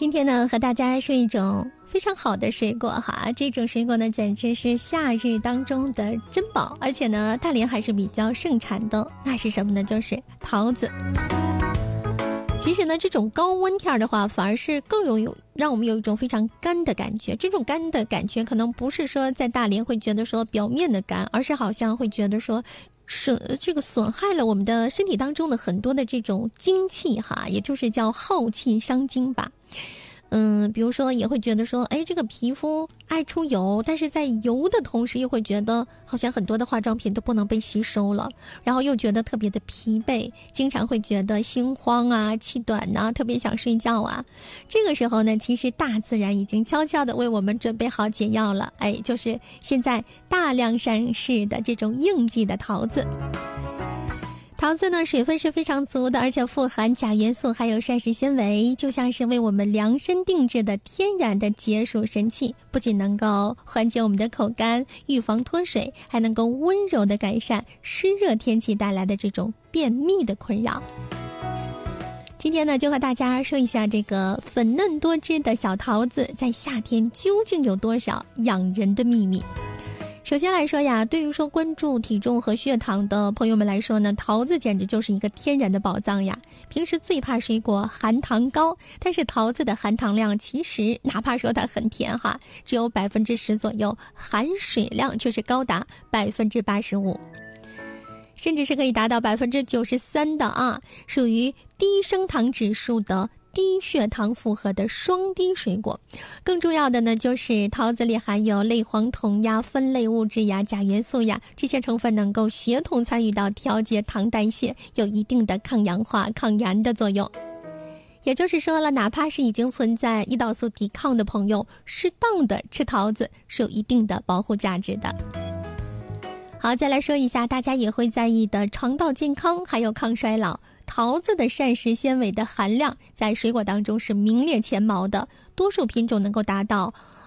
今天呢，和大家说一种非常好的水果哈，这种水果呢，简直是夏日当中的珍宝，而且呢，大连还是比较盛产的。那是什么呢？就是桃子。其实呢，这种高温天的话，反而是更让我们有一种非常干的感觉。这种干的感觉，可能不是说在大连会觉得说表面的干，而是好像会觉得说损害了我们的身体当中的很多的这种精气哈，也就是叫耗气伤精吧。比如说也会觉得说，这个皮肤爱出油，但是在油的同时又会觉得好像很多的化妆品都不能被吸收了，然后又觉得特别的疲惫，经常会觉得心慌啊、气短啊，特别想睡觉啊。这个时候呢，其实大自然已经悄悄的为我们准备好解药了，就是现在大量上市的这种应季的桃子。桃子呢，水分是非常足的，而且富含钾元素还有膳食纤维，就像是为我们量身定制的天然的解暑神器，不仅能够缓解我们的口干，预防脱水，还能够温柔的改善湿热天气带来的这种便秘的困扰。今天呢，就和大家说一下这个粉嫩多汁的小桃子在夏天究竟有多少养人的秘密。首先来说呀，对于说关注体重和血糖的朋友们来说呢，桃子简直就是一个天然的宝藏呀。平时最怕水果含糖高，但是桃子的含糖量其实哪怕说它很甜哈，只有10%左右，含水量却是高达85%，甚至是可以达到93%的啊，属于低升糖指数的低血糖负荷的双低水果。更重要的呢，就是桃子里含有类黄酮呀、酚类物质呀、钾元素呀，这些成分能够协同参与到调节糖代谢，有一定的抗氧化、抗炎的作用。也就是说了，哪怕是已经存在胰岛素抵抗的朋友，适当的吃桃子是有一定的保护价值的。好，再来说一下大家也会在意的肠道健康还有抗衰老。桃子的膳食纤维的含量在水果当中是名列前茅的，多数品种能够达到